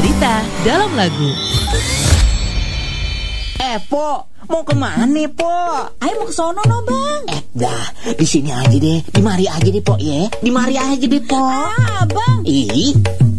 cerita dalam lagu. Po, mau kemana nih, Po? Ayo mau ke sono no, Bang. Dah, di sini aja deh. Di mari aja deh, Po, ya. Di mari aja deh, Po. Bang. Ih.